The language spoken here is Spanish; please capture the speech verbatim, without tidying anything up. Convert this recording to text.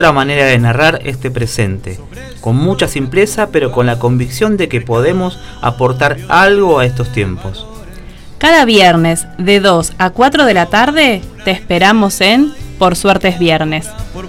la manera de narrar este presente, con mucha simpleza pero con la convicción de que podemos aportar algo a estos tiempos. Cada viernes de dos a cuatro de la tarde te esperamos en Por Suerte es Viernes.